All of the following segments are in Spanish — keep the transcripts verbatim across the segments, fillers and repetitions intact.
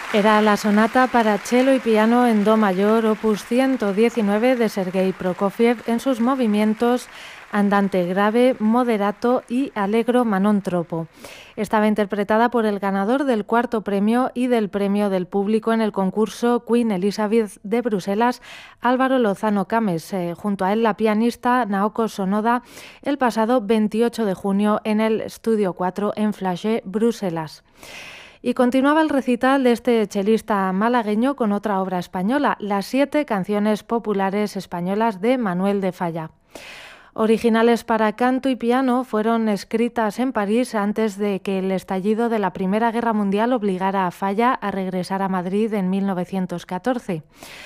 Era la sonata para cello y piano en do mayor, opus ciento diecinueve de Sergei Prokofiev, en sus movimientos andante grave, moderato y allegro manontropo. Estaba interpretada por el ganador del cuarto premio y del premio del público en el concurso Queen Elizabeth de Bruselas, Álvaro Lozano Cames, eh, junto a él la pianista Naoko Sonoda, el pasado veintiocho de junio en el Estudio cuatro en Flagey, Bruselas. Y continuaba el recital de este chelista malagueño con otra obra española, las siete canciones populares españolas de Manuel de Falla. Originales para canto y piano, fueron escritas en París antes de que el estallido de la Primera Guerra Mundial obligara a Falla a regresar a Madrid en mil novecientos catorce.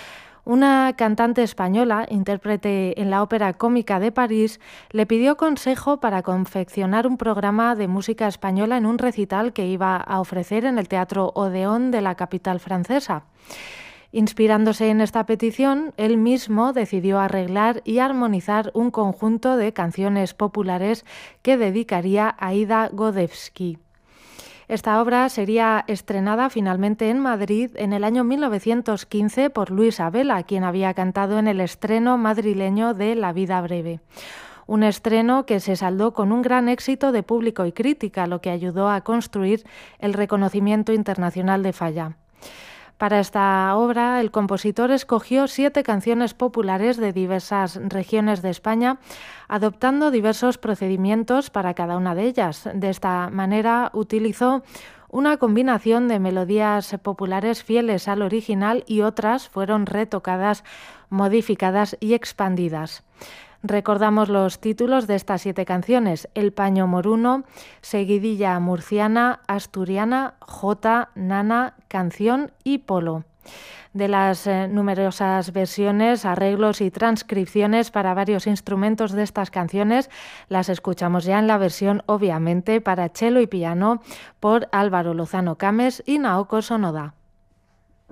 Una cantante española, intérprete en la Ópera Cómica de París, le pidió consejo para confeccionar un programa de música española en un recital que iba a ofrecer en el Teatro Odeón de la capital francesa. Inspirándose en esta petición, él mismo decidió arreglar y armonizar un conjunto de canciones populares que dedicaría a Ida Godewski. Esta obra sería estrenada finalmente en Madrid en el año mil novecientos quince por Luis Abela, quien había cantado en el estreno madrileño de La vida breve. Un estreno que se saldó con un gran éxito de público y crítica, lo que ayudó a construir el reconocimiento internacional de Falla. Para esta obra, el compositor escogió siete canciones populares de diversas regiones de España, adoptando diversos procedimientos para cada una de ellas. De esta manera, utilizó una combinación de melodías populares fieles al original y otras fueron retocadas, modificadas y expandidas. Recordamos los títulos de estas siete canciones: El paño moruno, Seguidilla murciana, Asturiana, Jota, Nana, Canción y Polo. De las eh, numerosas versiones, arreglos y transcripciones para varios instrumentos de estas canciones, las escuchamos ya en la versión, obviamente, para cello y piano por Álvaro Lozano Cames y Naoko Sonoda.